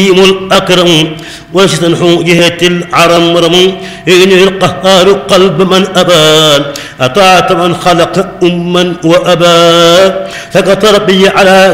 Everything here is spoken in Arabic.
الأكرم وستنحو جهة العرمرم يغني القهار قلب من أبى أطاعت من خلق أما وأبى فقط ربي على